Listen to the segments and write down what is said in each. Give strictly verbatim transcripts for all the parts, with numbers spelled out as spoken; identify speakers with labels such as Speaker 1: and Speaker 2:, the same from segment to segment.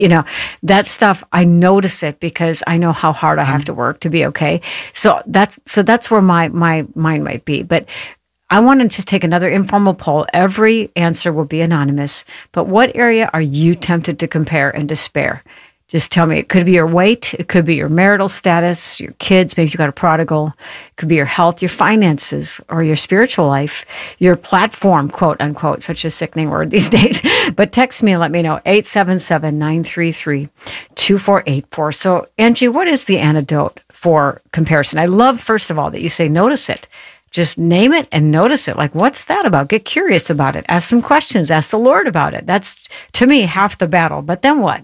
Speaker 1: you know, that stuff, I notice it because I know how hard I have to work to be okay. So that's so that's where my my mind might be. But I want to just take another informal poll. Every answer will be anonymous. But what area are you tempted to compare and despair? Just tell me. It could be your weight. It could be your marital status, your kids. Maybe you got a prodigal. It could be your health, your finances, or your spiritual life, your platform, quote unquote, such a sickening word these days. But text me and let me know. eight seven seven, nine three three, two four eight four. So, Angie, what is the antidote for comparison? I love, first of all, that you say notice it. Just name it and notice it. Like, what's that about? Get curious about it. Ask some questions. Ask the Lord about it. That's, to me, half the battle. But then what?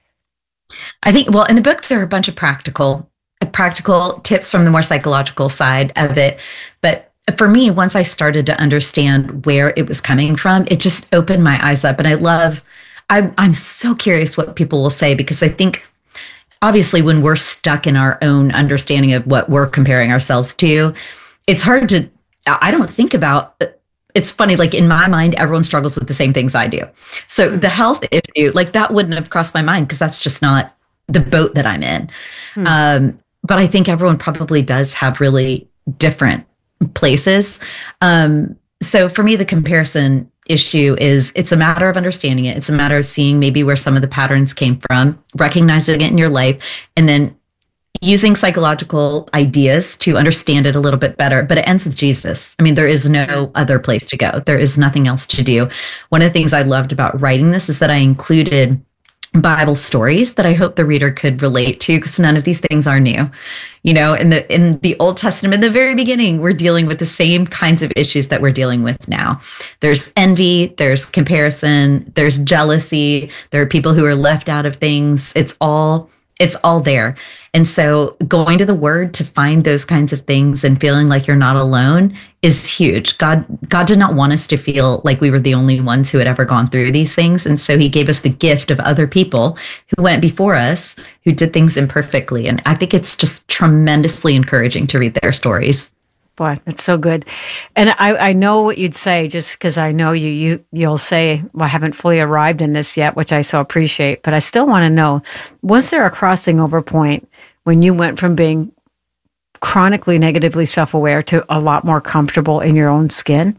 Speaker 2: I think, well, in the book, there are a bunch of practical, practical tips from the more psychological side of it. But for me, once I started to understand where it was coming from, it just opened my eyes up. And I love, I, I'm so curious what people will say, because I think, obviously, when we're stuck in our own understanding of what we're comparing ourselves to, it's hard to, I don't think about, it's funny, like in my mind, everyone struggles with the same things I do. So the health issue, like that wouldn't have crossed my mind because that's just not the boat that I'm in. Hmm. Um, but I think everyone probably does have really different places. Um, so for me, the comparison issue is, it's a matter of understanding it. It's a matter of seeing maybe where some of the patterns came from, recognizing it in your life, and then using psychological ideas to understand it a little bit better. But it ends with Jesus. I mean, there is no other place to go. There is nothing else to do. One of the things I loved about writing this is that I included Bible stories that I hope the reader could relate to, because none of these things are new. You know, in the in the Old Testament, in the very beginning, we're dealing with the same kinds of issues that we're dealing with now. There's envy, there's comparison, there's jealousy, there are people who are left out of things. It's all It's all there. And so going to the Word to find those kinds of things and feeling like you're not alone is huge. God, God did not want us to feel like we were the only ones who had ever gone through these things. And so he gave us the gift of other people who went before us, who did things imperfectly. And I think it's just tremendously encouraging to read their stories.
Speaker 1: Boy, that's so good. And I, I know what you'd say, just because I know you, you, you'll say, well, I haven't fully arrived in this yet, which I so appreciate. But I still want to know, was there a crossing over point when you went from being chronically negatively self-aware to a lot more comfortable in your own skin?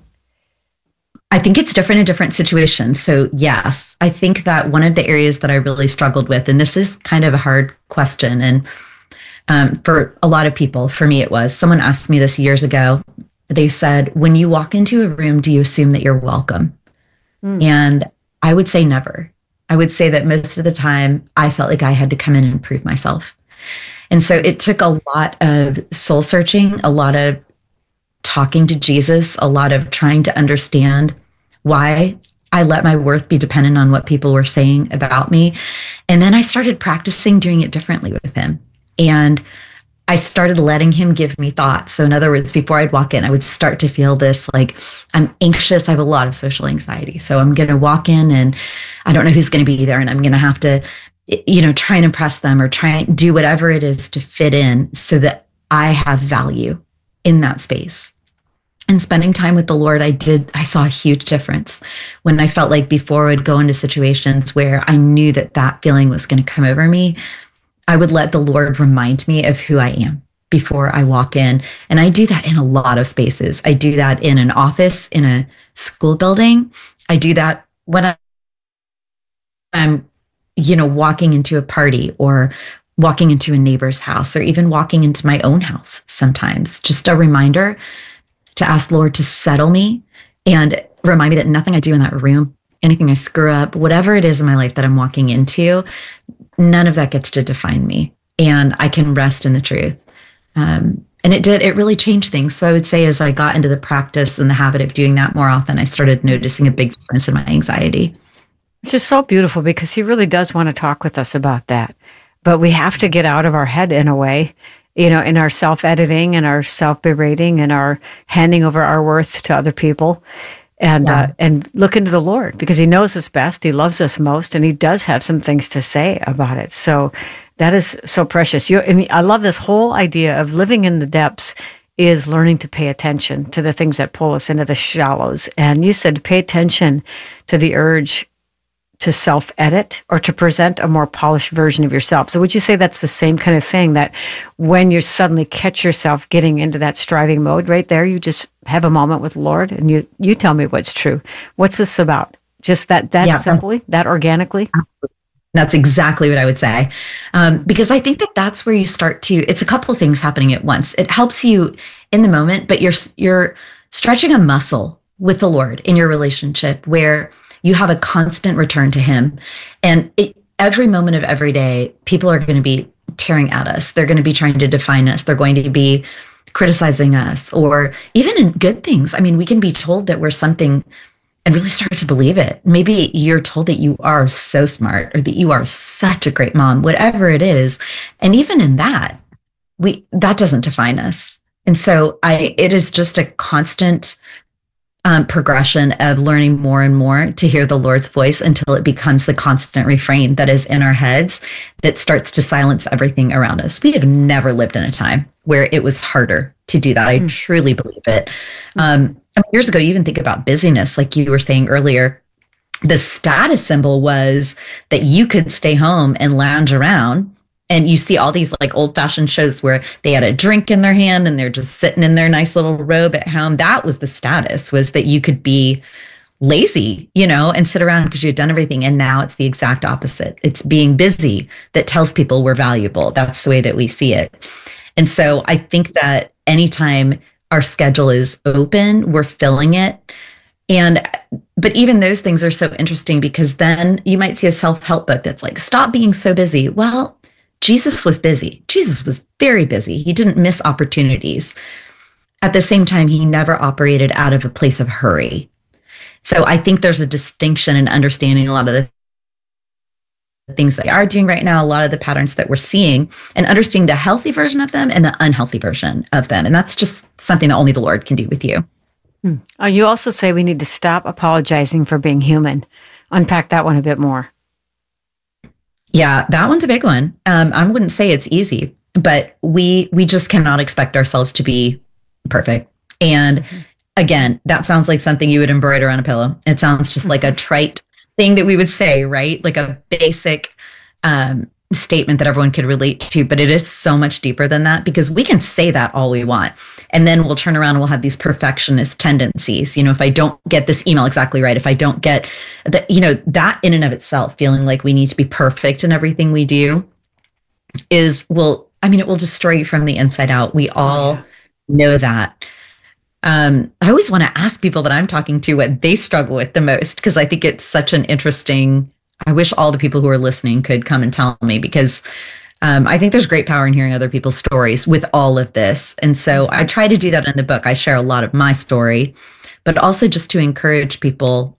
Speaker 2: I think it's different in different situations. So yes, I think that one of the areas that I really struggled with, and this is kind of a hard question, and Um, for a lot of people, for me it was, someone asked me this years ago. They said, when you walk into a room, do you assume that you're welcome? Mm. And I would say never. I would say that most of the time I felt like I had to come in and prove myself. And so it took a lot of soul searching, a lot of talking to Jesus, a lot of trying to understand why I let my worth be dependent on what people were saying about me. And then I started practicing doing it differently with him. And I started letting him give me thoughts. So in other words, before I'd walk in, I would start to feel this, like, I'm anxious. I have a lot of social anxiety. So I'm going to walk in and I don't know who's going to be there. And I'm going to have to, you know, try and impress them or try and do whatever it is to fit in so that I have value in that space. And spending time with the Lord, I did, I saw a huge difference when I felt like before I'd go into situations where I knew that that feeling was going to come over me. I would let the Lord remind me of who I am before I walk in. And I do that in a lot of spaces. I do that in an office, in a school building. I do that when I'm, you know, walking into a party or walking into a neighbor's house or even walking into my own house sometimes. Just a reminder to ask the Lord to settle me and remind me that nothing I do in that room, anything I screw up, whatever it is in my life that I'm walking into, none of that gets to define me, and I can rest in the truth. Um, and it did, it really changed things. So I would say as I got into the practice and the habit of doing that more often, I started noticing a big difference in my anxiety.
Speaker 1: It's just so beautiful because he really does want to talk with us about that. But we have to get out of our head in a way, you know, in our self-editing and our self-berating and our handing over our worth to other people. And yeah. uh, and look into the Lord, because he knows us best, he loves us most, and he does have some things to say about it. So that is so precious. You, I mean, I love this whole idea of living in the depths is learning to pay attention to the things that pull us into the shallows. And you said to pay attention to the urge to self-edit or to present a more polished version of yourself. So would you say that's the same kind of thing, that when you suddenly catch yourself getting into that striving mode right there, you just have a moment with the Lord and you, you tell me what's true. What's this about? Just that, that yeah. simply, that organically?
Speaker 2: That's exactly what I would say. Um, because I think that that's where you start to, it's a couple of things happening at once. It helps you in the moment, but you're, you're stretching a muscle with the Lord in your relationship where you have a constant return to him. And it, every moment of every day, people are going to be tearing at us. They're going to be trying to define us. They're going to be criticizing us, or even in good things. I mean, we can be told that we're something and really start to believe it. Maybe you're told that you are so smart or that you are such a great mom, whatever it is. And even in that, we that doesn't define us. And so I it is just a constant Um, progression of learning more and more to hear the Lord's voice until it becomes the constant refrain that is in our heads that starts to silence everything around us. We have never lived in a time where it was harder to do that. I mm. truly believe it. Um, I mean, years ago, you even think about busyness, like you were saying earlier. The status symbol was that you could stay home and lounge around. And you see all these like old fashioned shows where they had a drink in their hand and they're just sitting in their nice little robe at home. That was the status, was that you could be lazy, you know, and sit around because you had done everything. And now it's the exact opposite. It's being busy that tells people we're valuable. That's the way that we see it. And so I think that anytime our schedule is open, we're filling it. And, but even those things are so interesting, because then you might see a self-help book that's like, stop being so busy. Well, Jesus was busy. Jesus was very busy. He didn't miss opportunities. At the same time, he never operated out of a place of hurry. So I think there's a distinction in understanding a lot of the things that we are doing right now, a lot of the patterns that we're seeing, and understanding the healthy version of them and the unhealthy version of them. And that's just something that only the Lord can do with you.
Speaker 1: Hmm. Uh, you also say we need to stop apologizing for being human. Unpack that one a bit more.
Speaker 2: Yeah, that one's a big one. Um, I wouldn't say it's easy, but we we just cannot expect ourselves to be perfect. And again, that sounds like something you would embroider on a pillow. It sounds just like a trite thing that we would say, right? Like a basic um, statement that everyone could relate to, but it is so much deeper than that, because we can say that all we want. And then we'll turn around and we'll have these perfectionist tendencies. You know, if I don't get this email exactly right, if I don't get that, you know, that in and of itself, feeling like we need to be perfect in everything we do is, will, I mean, it will destroy you from the inside out. We all yeah. know that. Um, I always want to ask people that I'm talking to what they struggle with the most, because I think it's such an interesting, I wish all the people who are listening could come and tell me, because um, I think there's great power in hearing other people's stories with all of this. And so I try to do that in the book. I share a lot of my story, but also just to encourage people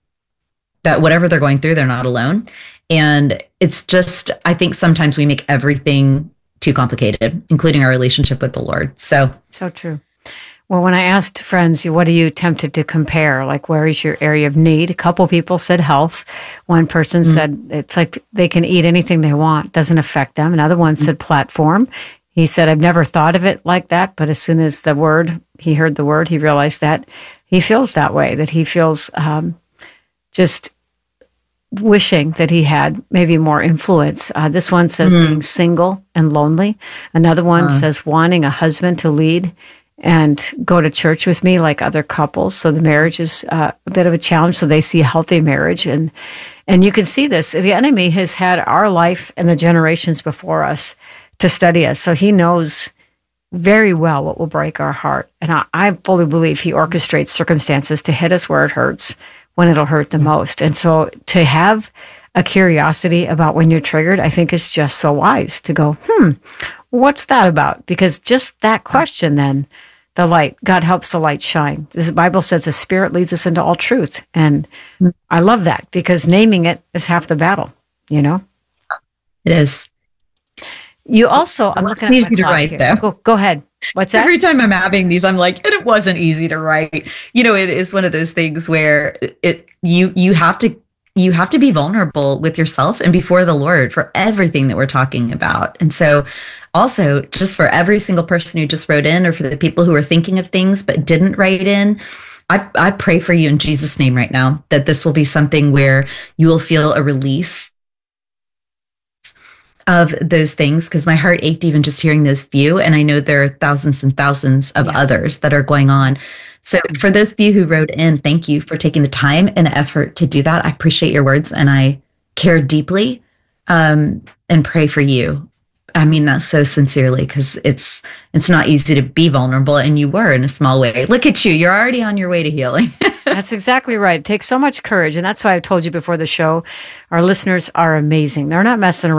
Speaker 2: that whatever they're going through, they're not alone. And it's just, I think sometimes we make everything too complicated, including our relationship with the Lord. So,
Speaker 1: so true. Well, when I asked friends, what are you tempted to compare? Like, where is your area of need? A couple people said health. One person mm-hmm. said it's like they can eat anything they want, doesn't affect them. Another one mm-hmm. said platform. He said, I've never thought of it like that, but as soon as the word, he heard the word, he realized that he feels that way, that he feels um, just wishing that he had maybe more influence. Uh, this one says mm-hmm. being single and lonely. Another one uh-huh. says wanting a husband to lead and go to church with me like other couples. So the marriage is uh, a bit of a challenge. So they see a healthy marriage. And and you can see this. The enemy has had our life and the generations before us to study us. So he knows very well what will break our heart. And I, I fully believe he orchestrates circumstances to hit us where it hurts, when it'll hurt the most. And so to have a curiosity about when you're triggered, I think is just so wise to go, hmm, what's that about? Because just that question then, the light, God helps the light shine. This Bible says the Spirit leads us into all truth. And I love that, because naming it is half the battle, you know?
Speaker 2: It is.
Speaker 1: You also, I'm looking at my clock write, here. Go, go ahead. What's that?
Speaker 2: Every time I'm having these, I'm like, and it wasn't easy to write. You know, it is one of those things where it you you have to you have to be vulnerable with yourself and before the Lord for everything that we're talking about. And so also, just for every single person who just wrote in, or for the people who are thinking of things but didn't write in, I, I pray for you in Jesus' name right now that this will be something where you will feel a release of those things, because my heart ached even just hearing those few. And I know there are thousands and thousands of yeah. others that are going on. So for those of you who wrote in, thank you for taking the time and effort to do that. I appreciate your words and I care deeply um, and pray for you. I mean that so sincerely, because it's it's not easy to be vulnerable, and you were in a small way. Look at you. You're already on your way to healing.
Speaker 1: That's exactly right. It takes so much courage. And that's why I told you before the show, our listeners are amazing. They're not messing around.